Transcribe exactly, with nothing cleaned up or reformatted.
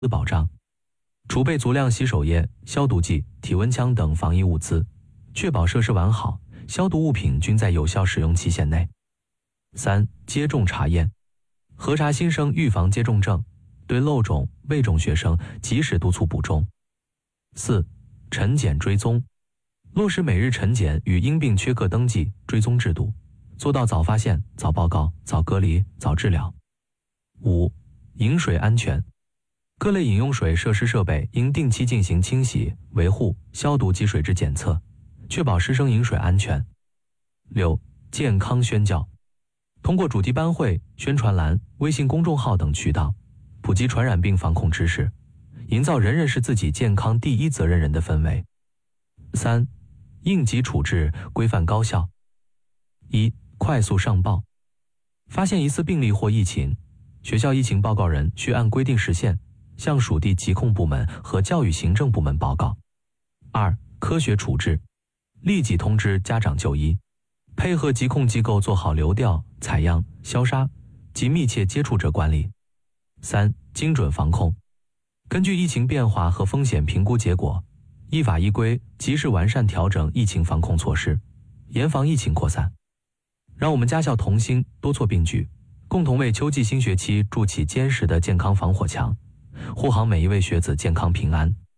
资保障，储备足量洗手液、消毒剂、体温枪等防疫物资，确保设施完好，消毒物品均在有效使用期限内。三、接种查验，核查新生预防接种证，对漏种、未种学生及时督促补种。四、晨检追踪，落实每日晨检与因病缺课登记追踪制度，做到早发现、早报告、早隔离、早治疗。五、饮水安全，各类饮用水设施设备应定期进行清洗、维护、消毒及水质检测，确保师生饮水安全。六、健康宣教，通过主题班会、宣传栏、微信公众号等渠道，普及传染病防控知识，营造人人是自己健康第一责任人的氛围。三、应急处置规范高效。一、快速上报，发现疑似病例或疫情，学校疫情报告人需按规定时限向属地疾控部门和教育行政部门报告。二、科学处置，立即通知家长就医，配合疾控机构做好流调、采样、消杀及密切接触者管理。三、精准防控，根据疫情变化和风险评估结果，依法依规及时完善调整疫情防控措施，严防疫情扩散。让我们家校同心，多措并举，共同为秋季新学期筑起坚实的健康防火墙，护航每一位学子健康平安。